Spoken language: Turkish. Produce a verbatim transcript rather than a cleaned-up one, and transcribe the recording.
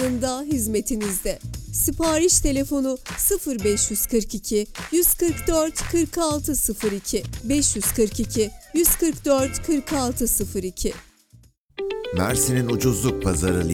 da hizmetinizde. Sipariş telefonu sıfır beş kırk iki yüz kırk dört kırk altı sıfır iki beş kırk iki yüz kırk dört kırk altı sıfır iki. Mersin'in ucuzluk pazarı